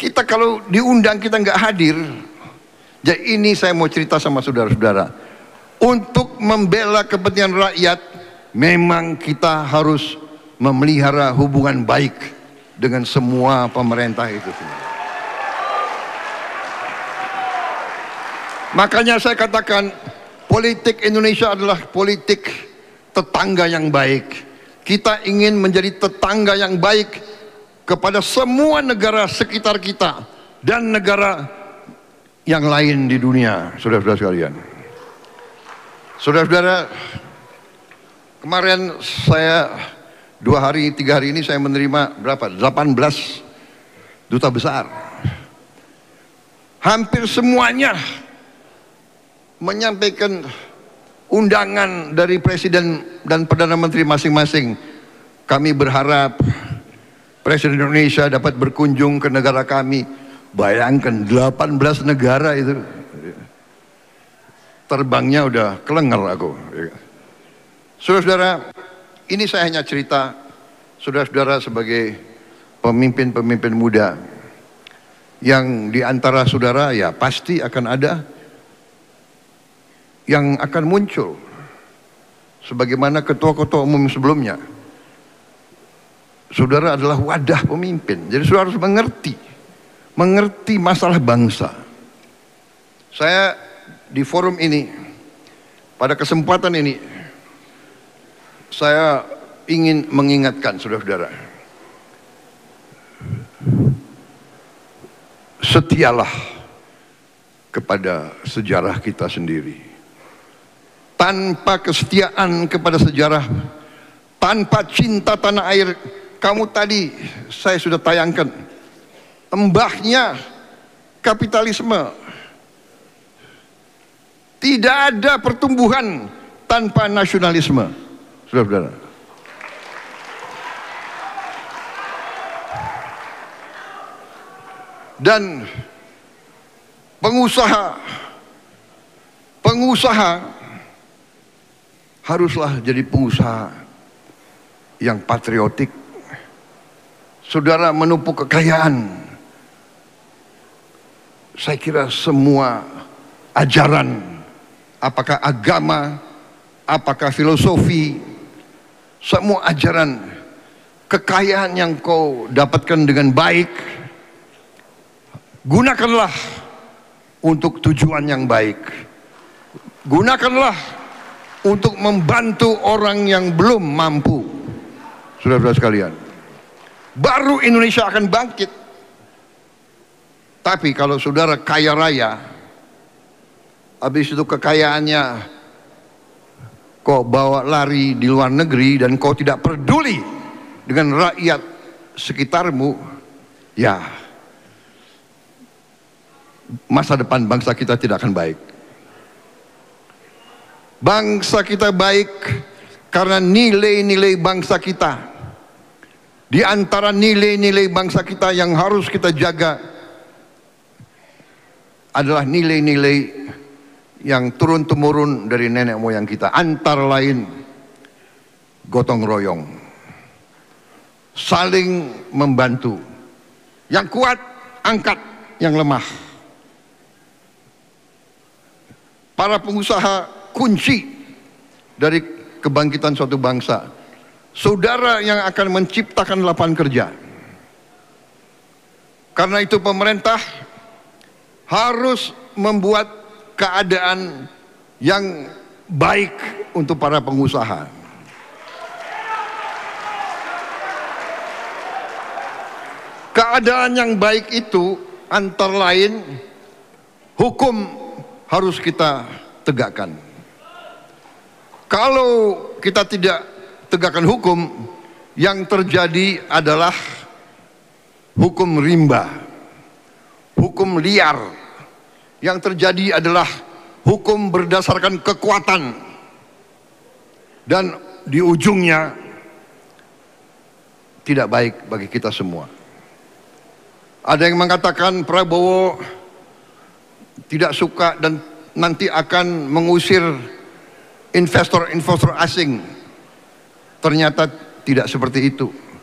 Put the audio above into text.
Kita kalau diundang kita nggak hadir. Jadi ini saya mau cerita sama saudara-saudara. Untuk membela kepentingan rakyat, memang kita harus memelihara hubungan baik dengan semua pemerintah itu semua. Makanya saya katakan politik Indonesia adalah politik tetangga yang baik. Kita ingin menjadi tetangga yang baik kepada semua negara sekitar kita dan negara yang lain di dunia, saudara-saudara sekalian. Saudara-saudara, kemarin saya 3 hari ini saya menerima berapa? 18 duta besar. Hampir semuanya menyampaikan undangan dari presiden dan perdana menteri masing-masing. Kami berharap Presiden Indonesia dapat berkunjung ke negara kami. Bayangkan 18 negara itu. Terbangnya udah kelenger aku. Saudara-saudara, ini saya hanya cerita saudara-saudara sebagai pemimpin-pemimpin muda. Yang di antara saudara ya pasti akan ada yang akan muncul sebagaimana ketua-ketua umum sebelumnya. Saudara adalah wadah pemimpin, jadi saudara harus mengerti masalah bangsa. Saya di forum ini, pada kesempatan ini, saya ingin mengingatkan saudara-saudara, setialah kepada sejarah kita sendiri. Tanpa kesetiaan kepada sejarah, tanpa cinta tanah air, kamu tadi saya sudah tayangkan embahnya kapitalisme. Tidak ada pertumbuhan tanpa nasionalisme, saudara-saudara. Dan pengusaha haruslah jadi pengusaha yang patriotik. Saudara menumpuk kekayaan. Saya kira semua ajaran, apakah agama, apakah filosofi, semua ajaran, kekayaan yang kau dapatkan dengan baik, gunakanlah untuk tujuan yang baik. Gunakanlah untuk membantu orang yang belum mampu. Saudara-saudara sekalian, baru Indonesia akan bangkit. Tapi kalau saudara kaya raya, habis itu kekayaannya kau bawa lari di luar negeri dan kau tidak peduli dengan rakyat sekitarmu, ya masa depan bangsa kita tidak akan baik. Bangsa kita baik karena nilai-nilai bangsa kita. Di antara nilai-nilai bangsa kita yang harus kita jaga adalah nilai-nilai yang turun-temurun dari nenek moyang kita. Antara lain gotong royong, saling membantu, yang kuat angkat yang lemah. Para pengusaha kunci dari kebangkitan suatu bangsa. Saudara yang akan menciptakan lapangan kerja. Karena itu pemerintah harus membuat keadaan yang baik untuk para pengusaha. Keadaan yang baik itu antara lain hukum harus kita tegakkan. Kalau kita tidak tegakkan hukum, yang terjadi adalah hukum rimba, hukum liar. Yang terjadi adalah hukum berdasarkan kekuatan, dan di ujungnya tidak baik bagi kita semua. Ada yang mengatakan Prabowo tidak suka dan nanti akan mengusir investor-investor asing. Ternyata tidak seperti itu.